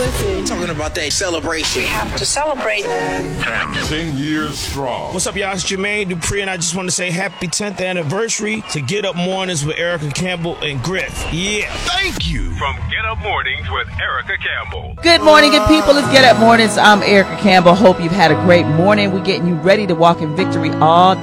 listen. Talking about that celebration. We have to celebrate. 10 years strong. What's up, y'all? It's Jermaine Dupri, and I just want to say happy 10th anniversary to Get Up Mornings with Erica Campbell and Griff. Yeah. Thank you. From Get Up Mornings with Erica Campbell. Good morning, good people. It's Get Up Mornings. I'm Erica Campbell. Hope you've had a great morning. We're getting you ready to walk in victory all